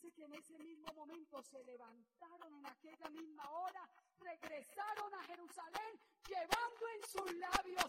dice que en ese mismo momento se levantaron en aquella misma hora, regresaron a Jerusalén, llevando en sus labios